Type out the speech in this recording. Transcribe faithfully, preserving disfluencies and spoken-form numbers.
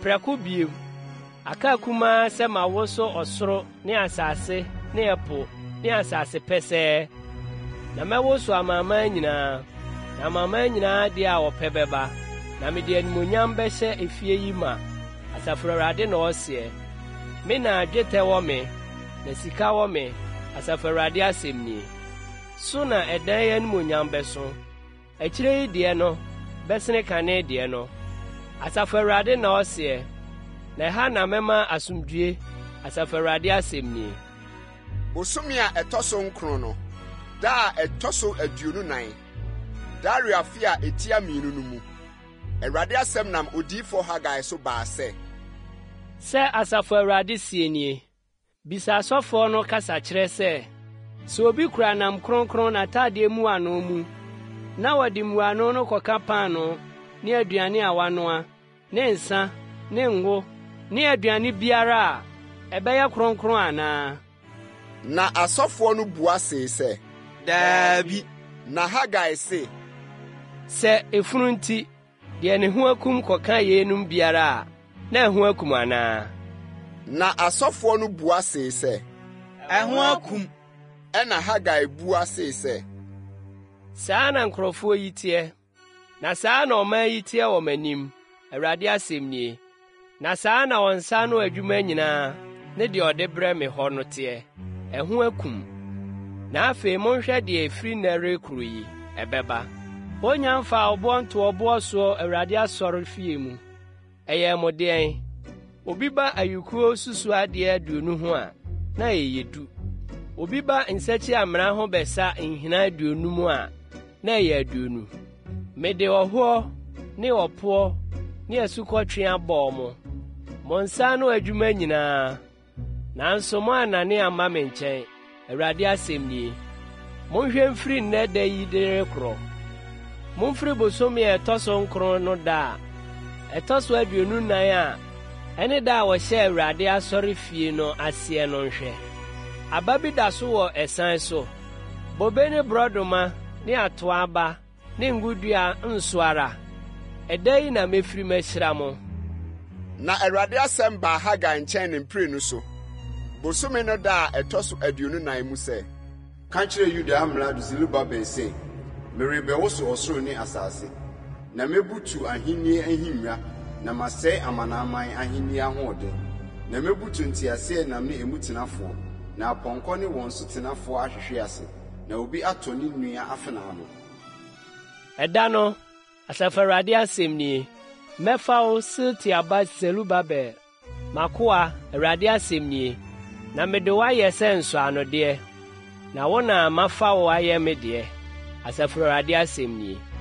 prako bio aka kuma se ma woso osoro ne asase ne epo ne asase pese na mewoso amama nyina na amama nyina de a opebeba na me de animonyam behye efie yi ma Asafo Awurade na ose me na adwete wo me na sika wo me Asafo Awurade asem ni so na edan ya animonyam beso akire yi de no besene kane de no Asafo Awurade na ose na ha na mema asomdue Asafo Awurade asem ni Bosomi a etoso nkron no da etoso aduonu nan Daria fia etia mienu no mu Awurade asem nam odifo Hagai so ba se Se Asafo Awurade sienie bisa asofo no kasa kire se so obi kura nam kronkron na tade mu ano mu na wadi mu ano no koka pan no ne aduane awanoa ne nsa ne ngo ne aduane biara ebeya kronkron ana na asofo no bua se se Dabi na Hagai se se efurunti de ne ho akum koka yenum biara na ho akum ana na asofo no bua se se ɛho akum ɛna Hagai bua se se saa na nkrofo yitie na saa na ɔman yitie wɔ manim Awurade asɛm nie na saa na wɔnsa no adwuma nyinaa ne de ɔde brɛ me hɔ no teɛ ɛho akum na afei monhwɛ de efiri na rekuru yi ɛbɛba onya mfa ɔbɔ nto ɔbɔ so Awurade asɔre fie mu ɛyɛ modɛn obi ba ayukuo susu ade aduonu ho a na ɛyɛdu obi ba nsachi amra ho bɛsa nhina aduonu mu a na ɛyɛ aduonu mede ɔhɔ ne ɔpo ne asukɔtwe abɔ mo monsa no adwuma nyinaa nanso mo anane ama me nkyɛn Awurade asɛm nie monhwɛ mfiri nnɛ da yi de rekorɔ momfiri bosomi a ɛtɔ so nkron no da a ɛtɔ so aduonu nan a ɛne da a wɔhyɛ Awurade asɔre fie no aseɛ no nhwɛ aba bi da so wɔ ɛsan so bobe ne brodoma ne atoa aba ne ngudua nsoara ɛda yi na mefiri mahyira mo na Awurade asɛm ba Hagai nkyɛn ne mpire no so bosomi no da a ɛtɔ so aduonu nan mu sɛ ka kyerɛ Yuda amrado Zelubabel sɛ merebɛwo so ɔsoro ne asase na mebutu ahenni ahimwa na masɛe amanaman ahenni ahoɔden na mebutu ntiase nam ne emu tenafoɔ na apɔnkɔ ne wɔn so tenafoɔ ahwehwe ase na obi atɔ ne nua afena no ɛda no Asafo Awurade asɛm nie mɛfa wo Sealtiel Zelubabel makoa Awurade asɛm nie na mede wo ayɛ sɛ nsoanodeɛ na wo na mafa wo ayɛ me deɛ Asafo Awurade asɛm nie